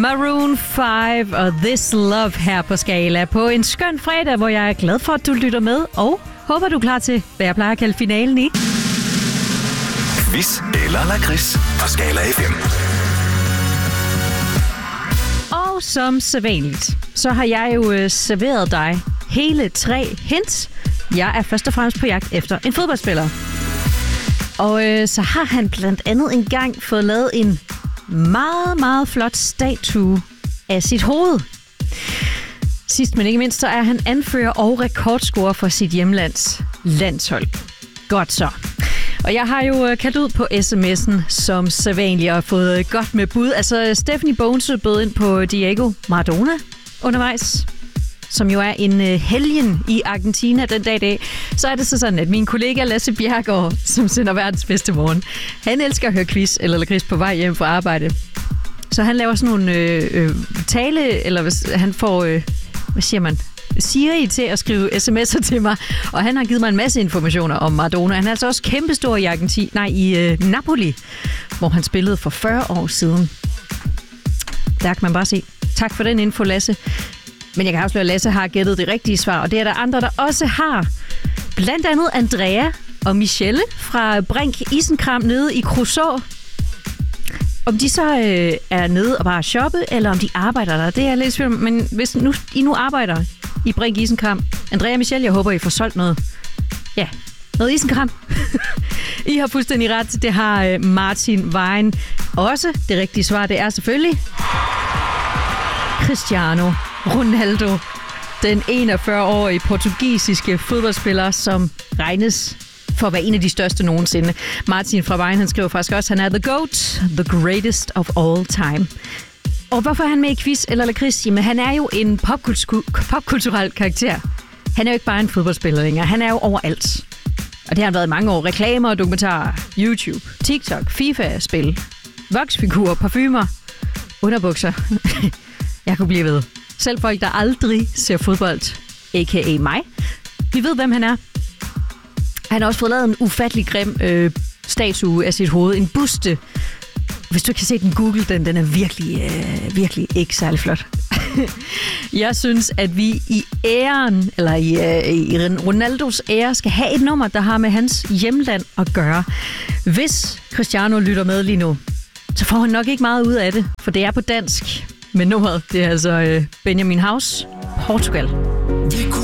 Maroon 5 og This Love her på Skala på en skøn fredag, hvor jeg er glad for, at du lytter med, og håber, du er klar til, hvad jeg plejer at kalde finalen i. Quiz eller lakrids på Skala FM. Og som sædvanligt, så har jeg jo serveret dig hele 3 hints. Jeg er først og fremmest på jagt efter en fodboldspiller. Og så har han blandt andet engang fået lavet en meget, meget flot statue af sit hoved. Sidst men ikke mindst, så er han anfører og rekordscorer for sit hjemlands landshold. Godt så. Og jeg har jo kaldt ud på sms'en som sædvanligt og fået godt med bud. Altså, Stephanie Bones bød ind på Diego Maradona undervejs, som jo er en helgen i Argentina den dag i dag. Så er det så sådan, at min kollega Lasse Bjerregaard, som sender verdens bedste morgen, han elsker at høre quiz eller lakrids på vej hjem fra arbejde. Så han laver sådan nogle tale, eller han får, hvad siger man, Siri til at skrive sms'er til mig, og han har givet mig en masse informationer om Maradona. Han er altså også kæmpestor i Napoli, hvor han spillede for 40 år siden. Der kan man bare se. Tak for den info, Lasse. Men jeg kan afsløre, at Lasse har gættet det rigtige svar, og det er der andre, der også har. Blandt andet Andrea og Michelle fra Brink Isenkram nede i Kruså. Om de så er nede og bare shoppe, eller om de arbejder der, det er lidt svært. Men hvis I nu arbejder i Brink Isenkram, Andrea og Michelle, jeg håber, I får solgt noget. Ja, noget isenkram. I har fuldstændig ret. Det har Martin Vejen også. Det rigtige svar, det er selvfølgelig Cristiano Ronaldo, den 41-årige portugisiske fodboldspiller, som regnes for at være en af de største nogensinde. Martin fra Vejen, han skriver faktisk også, at han er the GOAT, the greatest of all time. Og hvorfor er han med i quiz eller lakrids? Jamen, han er jo en popkulturel karakter. Han er jo ikke bare en fodboldspiller længere, han er jo overalt. Og det har han været i mange år. Reklamer, dokumentarer, YouTube, TikTok, FIFA-spil, voksfigurer, parfumer, underbukser. Jeg kunne blive ved. Selv folk, der aldrig ser fodbold, a.k.a. mig, vi ved, hvem han er. Han har også fået lavet en ufattelig grim statue af sit hoved. En buste. Hvis du kan se den, Google den. Den er virkelig ikke særlig flot. Jeg synes, at vi i æren, eller i Ronaldos ære, skal have et nummer, der har med hans hjemland at gøre. Hvis Cristiano lytter med lige nu, så får han nok ikke meget ud af det, for det er på dansk. Men nummeret, det er altså Benjamin House, Portugal.